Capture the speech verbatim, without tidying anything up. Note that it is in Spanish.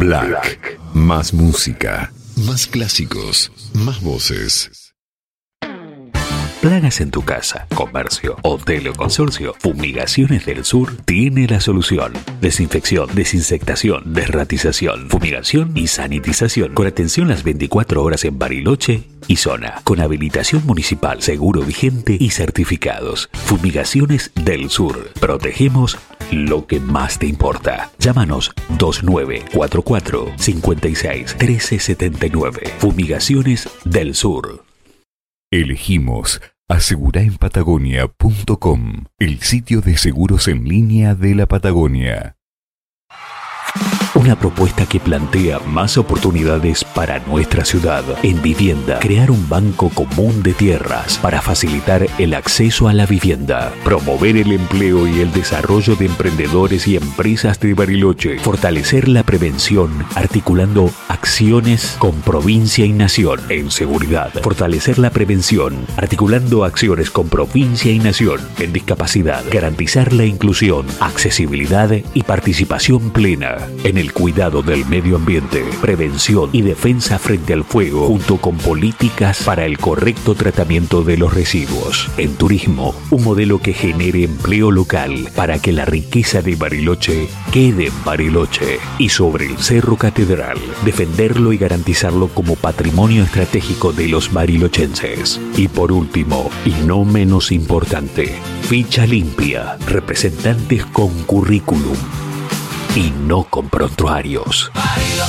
Black. Más música, más clásicos, más voces. Plagas en tu casa, comercio, hotel o consorcio. Fumigaciones del Sur tiene la solución. Desinfección, desinsectación, desratización, fumigación y sanitización. Con atención las veinticuatro horas en Bariloche y zona. Con habilitación municipal, seguro vigente y certificados. Fumigaciones del Sur. Protegemos lo que más te importa. Llámanos dos nueve cuatro cuatro, cinco seis, uno tres siete nueve. Fumigaciones del Sur. Elegimos asegura en patagonia punto com, el sitio de seguros en línea de la Patagonia. Una propuesta que plantea más oportunidades para nuestra ciudad. En vivienda, crear un banco común de tierras para facilitar el acceso a la vivienda. Promover el empleo y el desarrollo de emprendedores y empresas de Bariloche. Fortalecer la prevención, articulando acciones con provincia y nación. En seguridad, fortalecer la prevención, articulando acciones con provincia y nación. En discapacidad, garantizar la inclusión, accesibilidad y participación plena. En el cuidado del medio ambiente, prevención y defensa frente al fuego, junto con políticas para el correcto tratamiento de los residuos. En turismo, un modelo que genere empleo local para que la riqueza de Bariloche quede en Bariloche. Y sobre el Cerro Catedral, defenderlo y garantizarlo como patrimonio estratégico de los barilochenses. Y por último, y no menos importante, ficha limpia, representantes con currículum y no con prontuarios.